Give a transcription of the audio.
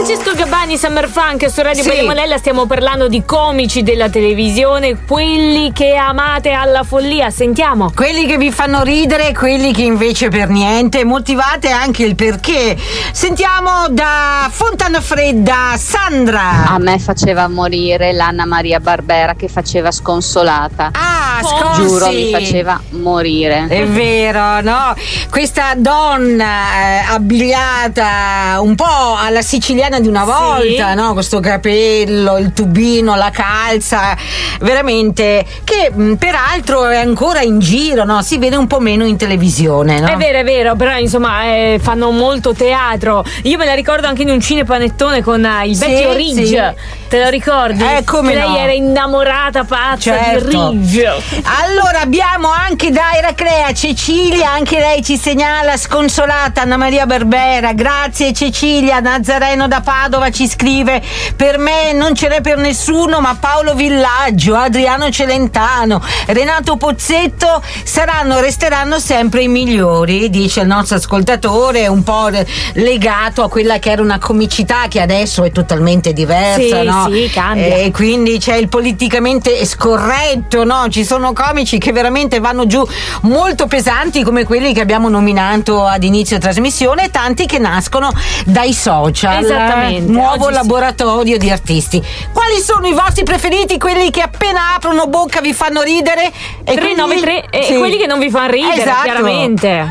Francesco Gabbani, Summer Funk su Radio Sì. Bella Monella. Stiamo parlando di comici della televisione, quelli che amate alla follia. Sentiamo. Quelli che vi fanno ridere, quelli che invece per niente. Motivate anche il perché. Sentiamo da Fontana Fredda Sandra. A me faceva morire l'Anna Maria Barbera che faceva Sconsolata. Ah, Sconsi. Giuro, mi faceva morire. È vero, no? Questa donna abbigliata un po' alla siciliana di una volta, no? Questo capello, il tubino, la calza, veramente, che peraltro è ancora in giro, no? Si vede un po' meno in televisione, no? È vero, però insomma fanno molto teatro. Io me la ricordo anche in un cinepanettone con il vecchio Ridge. Sì. Te lo ricordi? Come che lei no? era innamorata pazza di Ridge. Allora abbiamo anche da Eraclea Cecilia, anche lei ci segnala Sconsolata, Anna Maria Barbera. Grazie Cecilia. Nazareno da Padova ci scrive: per me non ce n'è per nessuno, ma Paolo Villaggio, Adriano Celentano, Renato Pozzetto resteranno sempre i migliori, dice il nostro ascoltatore, un po' legato a quella che era una comicità che adesso è totalmente diversa, no? Sì, cambia. E quindi c'è il politicamente scorretto, no? Ci sono comici che veramente vanno giù molto pesanti, come quelli che abbiamo nominato ad inizio trasmissione, e tanti che nascono dai social. Esattamente. Nuovo Oggi laboratorio di artisti. Quali sono i vostri preferiti? Quelli che appena aprono bocca vi fanno ridere? E 393 quindi... quelli che non vi fanno ridere, Esatto. chiaramente.